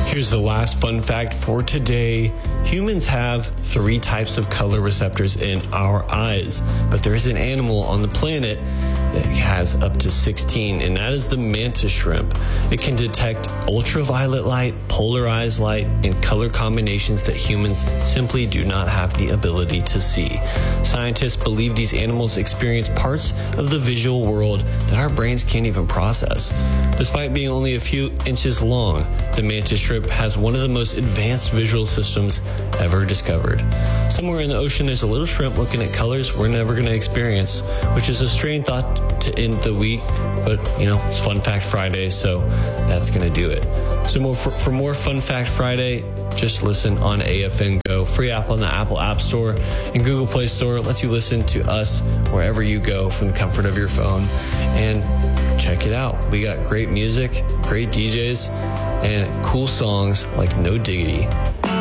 Here's the last fun fact for today. Humans have 3 types of color receptors in our eyes, but there is an animal on the planet that has up to 16, and that is the mantis shrimp. It can detect ultraviolet light, polarized light, and color combinations that humans simply do not have the ability to see. Scientists believe these animals experience parts of the visual world that our brains can't even process. Despite being only a few inches long, the mantis shrimp has one of the most advanced visual systems ever discovered. Somewhere in the ocean, there's a little shrimp looking at colors we're never going to experience, which is a strange thought to end the week, but it's Fun Fact Friday, so that's going to do it. So for more Fun Fact Friday, just listen on AFN Go. Free app on the Apple App Store and Google Play Store. It lets you listen to us wherever you go from the comfort of your phone. And check it out. We got great music, great DJs, and cool songs like No Diggity.